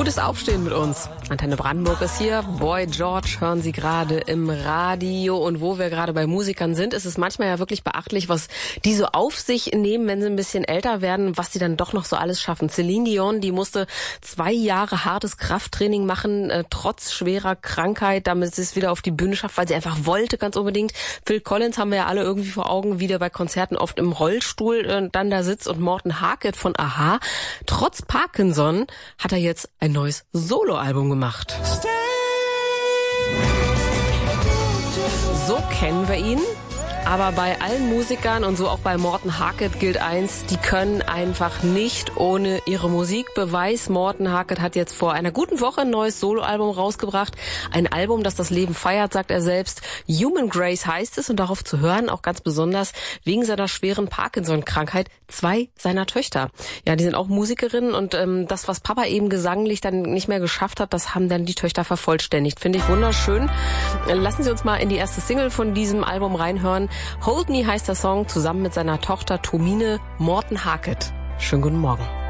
Gutes Aufstehen mit uns. Antenne Brandenburg ist hier. Boy George hören Sie gerade im Radio. Und wo wir gerade bei Musikern sind, ist es manchmal ja wirklich beachtlich, was die so auf sich nehmen, wenn sie ein bisschen älter werden, was sie dann doch noch so alles schaffen. Celine Dion, die musste 2 Jahre hartes Krafttraining machen, trotz schwerer Krankheit, damit sie es wieder auf die Bühne schafft, weil sie einfach wollte, ganz unbedingt. Phil Collins haben wir ja alle irgendwie vor Augen, wie der bei Konzerten oft im Rollstuhl dann da sitzt. Und Morten Harket von a-ha, trotz Parkinson hat er jetzt ein neues Soloalbum gemacht. So kennen wir ihn. Aber bei allen Musikern und so auch bei Morten Harket gilt eins, die können einfach nicht ohne ihre Musik. Beweis, Morten Harket hat jetzt vor einer guten Woche ein neues Soloalbum rausgebracht. Ein Album, das das Leben feiert, sagt er selbst. Human Grace heißt es und darauf zu hören, auch ganz besonders wegen seiner schweren Parkinson-Krankheit, 2 seiner Töchter. Ja, die sind auch Musikerinnen und das, was Papa eben gesanglich dann nicht mehr geschafft hat, das haben dann die Töchter vervollständigt. Finde ich wunderschön. Lassen Sie uns mal in die erste Single von diesem Album reinhören. Hold Me heißt der Song, zusammen mit seiner Tochter Tomine, Morten Harket. Schönen guten Morgen.